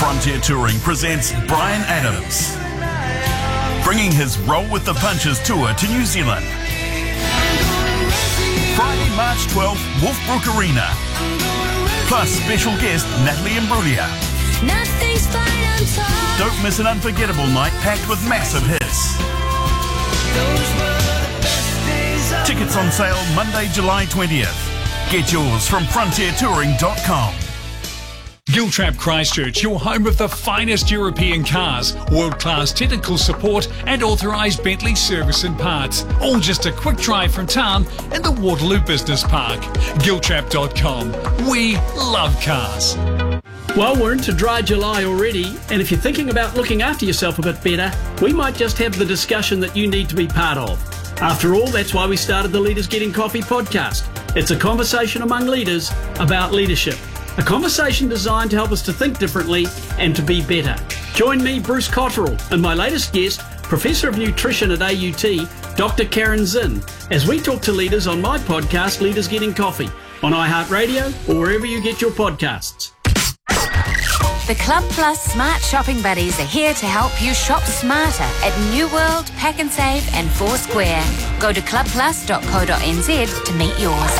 Frontier Touring presents Brian Adams, bringing his Roll with the Punches tour to New Zealand. Friday, March 12th, Wolfbrook Arena. Plus special guest Natalie Imbruglia. Nothing's fine, I'm told. Don't miss an unforgettable night packed with massive hits. Tickets on sale Monday, July 20th. Get yours from frontiertouring.com. Giltrap Christchurch, your home of the finest European cars, world-class technical support and authorised Bentley service and parts. All just a quick drive from town in the Waterloo Business Park. Giltrap.com. We love cars. Well, we're into dry July already, and if you're thinking about looking after yourself a bit better, we might just have the discussion that you need to be part of. After all, that's why we started the Leaders Getting Coffee podcast. It's a conversation among leaders about leadership. A conversation designed to help us to think differently and to be better. Join me, Bruce Cotterill, and my latest guest, Professor of Nutrition at AUT, Dr. Karen Zinn, as we talk to leaders on my podcast, Leaders Getting Coffee, on iHeartRadio or wherever you get your podcasts. The Club Plus Smart Shopping Buddies are here to help you shop smarter at New World, Pack and Save and Foursquare. Go to clubplus.co.nz to meet yours.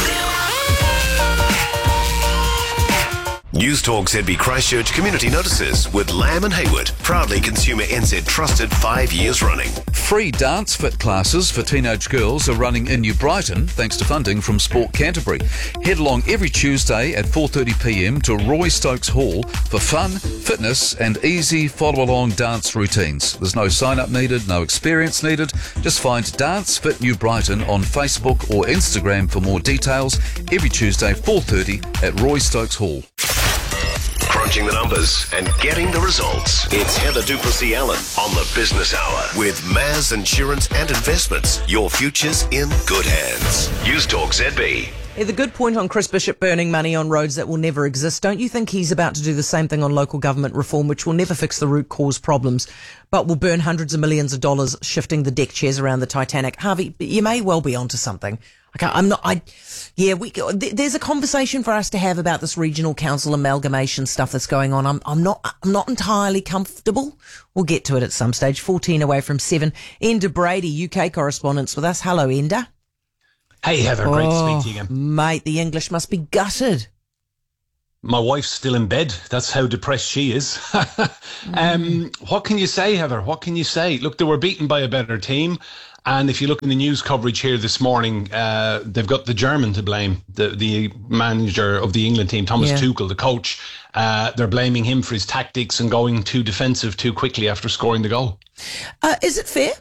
News Talk ZB Christchurch Community Notices with Lamb and Hayward. Proudly Consumer NZ trusted 5 years running. Free dance fit classes for teenage girls are running in New Brighton thanks to funding from Sport Canterbury. Head along every Tuesday at 4:30pm to Roy Stokes Hall for fun, fitness and easy follow-along dance routines. There's no sign-up needed, no experience needed. Just find Dance Fit New Brighton on Facebook or Instagram for more details. Every Tuesday 4:30 at Roy Stokes Hall. Crunching the numbers and getting the results. It's Heather Duplessis-Allen on the Business Hour with Maz Insurance and Investments. Your future's in good hands. News Talk ZB. The good point on Chris Bishop burning money on roads that will never exist. Don't you think he's about to do the same thing on local government reform, which will never fix the root cause problems, but will burn hundreds of millions of dollars shifting the deck chairs around the Titanic? Harvey, you may well be onto something. There's a conversation for us to have about this regional council amalgamation stuff that's going on. I'm not entirely comfortable. We'll get to it at some stage. 14 away from 7. Enda Brady, UK correspondent with us. Hello, Enda. Hey, Heather. Great to speak to you again. Mate, the English must be gutted. My wife's still in bed. That's how depressed she is. What can you say, Heather? What can you say? Look, they were beaten by a better team. And if you look in the news coverage here this morning, they've got the German to blame, the manager of the England team, Thomas Tuchel, the coach. They're blaming him for his tactics and going too defensive too quickly after scoring the goal. Is it fair?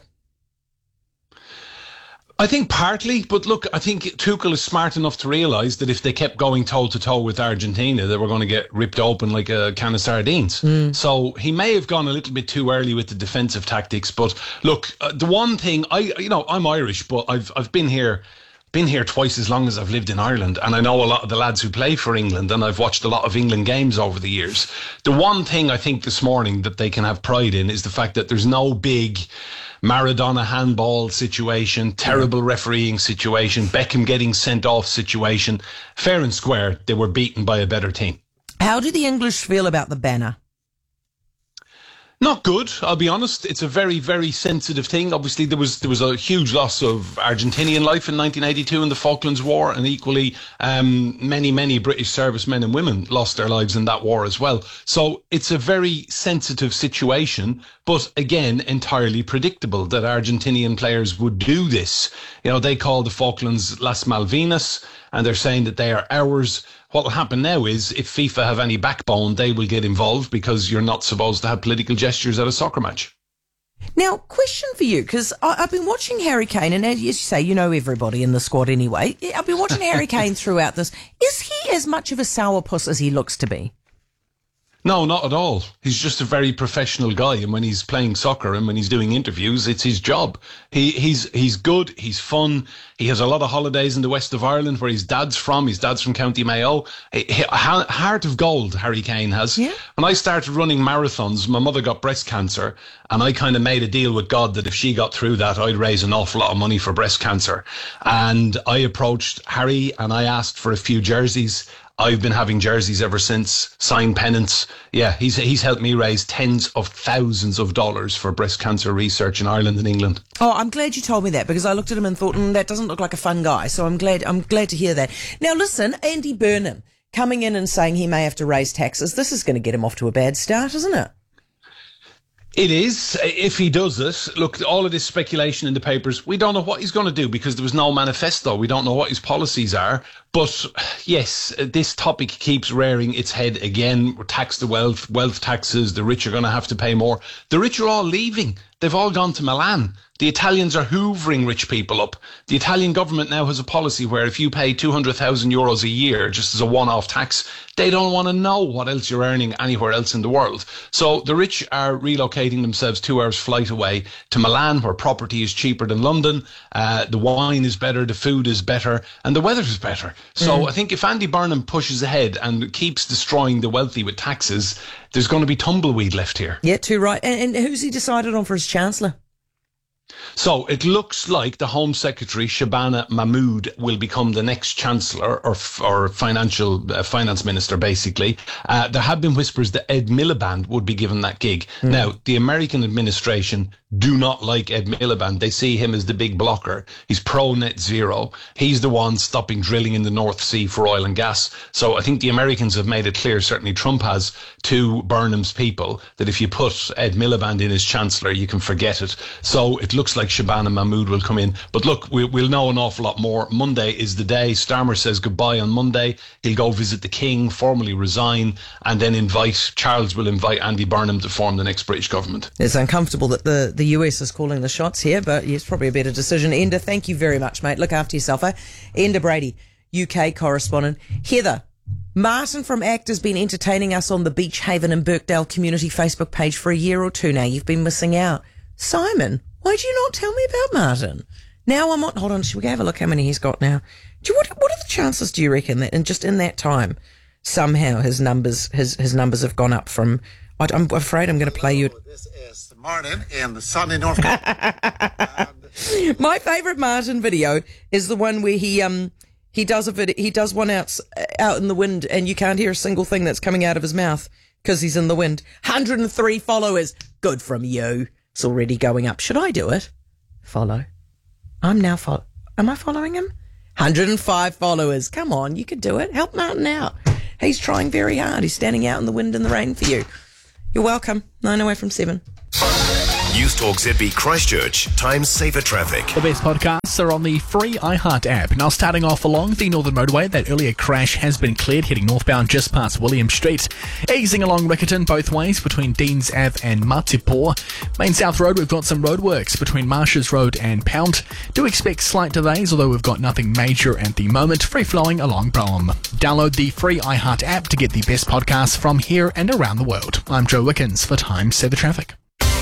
I think partly, but look, I think Tuchel is smart enough to realise that if they kept going toe-to-toe with Argentina, they were going to get ripped open like a can of sardines. So he may have gone a little bit too early with the defensive tactics. But look, the one thing, I'm Irish, but I've been here twice as long as I've lived in Ireland, and I know a lot of the lads who play for England, and I've watched a lot of England games over the years. The one thing I think this morning that they can have pride in is the fact that there's no big Maradona handball situation, terrible refereeing situation, Beckham getting sent off situation. Fair and square, they were beaten by a better team. How do the English feel about the banner? Not good, I'll be honest. It's a very, very sensitive thing. Obviously, there was a huge loss of Argentinian life in 1982 in the Falklands War, and equally many British servicemen and women lost their lives in that war as well. So it's a very sensitive situation, but again, entirely predictable that Argentinian players would do this. You know, they call the Falklands Las Malvinas, and they're saying that they are ours. What will happen now is, if FIFA have any backbone, they will get involved, because you're not supposed to have political gestures at a soccer match. Now, question for you, because I've been watching Harry Kane, and as you say, you know everybody in the squad anyway. I've been watching Harry Kane throughout this. Is he as much of a sourpuss as he looks to be? No, not at all. He's just a very professional guy, and when he's playing soccer and when he's doing interviews, it's his job. He's good, he's fun, he has a lot of holidays in the west of Ireland where his dad's from. His dad's from County Mayo. Heart of gold, Harry Kane has. Yeah. When I started running marathons, my mother got breast cancer, and I kind of made a deal with God that if she got through that, I'd raise an awful lot of money for breast cancer. And I approached Harry and I asked for a few jerseys. I've been having jerseys ever since, signed pennants. Yeah, he's helped me raise tens of thousands of dollars for breast cancer research in Ireland and England. Oh, I'm glad you told me that, because I looked at him and thought, that doesn't look like a fun guy. So I'm glad to hear that. Now listen, Andy Burnham coming in and saying he may have to raise taxes. This is going to get him off to a bad start, isn't it? It is, if he does it. Look, all of this speculation in the papers, we don't know what he's going to do because there was no manifesto. We don't know what his policies are. But yes, this topic keeps rearing its head again. Tax the wealth taxes, the rich are going to have to pay more. The rich are all leaving. They've all gone to Milan. The Italians are hoovering rich people up. The Italian government now has a policy where if you pay 200,000 euros a year just as a one-off tax, they don't want to know what else you're earning anywhere else in the world. So the rich are relocating themselves 2 hours flight away to Milan, where property is cheaper than London. The wine is better, the food is better, and the weather is better. So I think if Andy Burnham pushes ahead and keeps destroying the wealthy with taxes, there's going to be tumbleweed left here. Yeah, too right. And who's he decided on for his Chancellor? So it looks like the Home Secretary, Shabana Mahmood, will become the next Chancellor or finance minister, basically. There have been whispers that Ed Miliband would be given that gig. Now, the American administration do not like Ed Miliband. They see him as the big blocker. He's pro-net zero. He's the one stopping drilling in the North Sea for oil and gas. So I think the Americans have made it clear, certainly Trump has, to Burnham's people, that if you put Ed Miliband in as Chancellor, you can forget it. So it looks like Shabana Mahmood will come in. But look, we'll know an awful lot more. Monday is the day. Starmer says goodbye on Monday. He'll go visit the King, formally resign, and then Charles will invite Andy Burnham to form the next British government. It's uncomfortable that the US is calling the shots here, but it's probably a better decision. Enda, thank you very much, mate. Look after yourself, eh? Enda Brady, UK correspondent. Heather, Martin from ACT has been entertaining us on the Beach Haven and Birkdale community Facebook page for a year or two now. You've been missing out. Simon, why do you not tell me about Martin? Now I'm on. Hold on, should we have a look how many he's got now? What are the chances, do you reckon, that just in that time, somehow his numbers have gone up from... I'm afraid I'm going to play you... This is Martin in the sunny North Carolina. My favourite Martin video is the one where he does one out in the wind and you can't hear a single thing that's coming out of his mouth because he's in the wind. 103 followers. Good from you. It's already going up. Should I do it? Follow. I'm now Am I following him? 105 followers. Come on, you could do it. Help Martin out. He's trying very hard. He's standing out in the wind and the rain for you. You're welcome. 9 away from 7. News Talk ZB Christchurch, Time Saver Traffic. The best podcasts are on the free iHeart app. Now, starting off along the Northern Motorway, that earlier crash has been cleared, heading northbound just past William Street. Easing along Riccarton both ways between Deans Ave and Matipo. Main South Road, we've got some roadworks between Marshes Road and Pound. Do expect slight delays, although we've got nothing major at the moment. Free-flowing along Brougham. Download the free iHeart app to get the best podcasts from here and around the world. I'm Joe Wickens for Time Saver Traffic.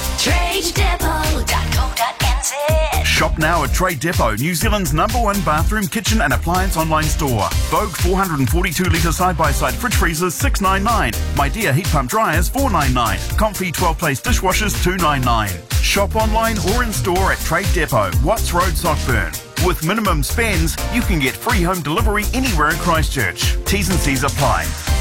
TradeDepot.co.nz. Shop now at Trade Depot, New Zealand's #1 bathroom, kitchen and appliance online store. Vogue 442-litre side-by-side fridge freezers $699. My Dear heat pump dryers $499. Comfy 12-place dishwashers $299. Shop online or in store at Trade Depot, Watts Road, Sockburn. With minimum spends, you can get free home delivery anywhere in Christchurch. T's and C's apply.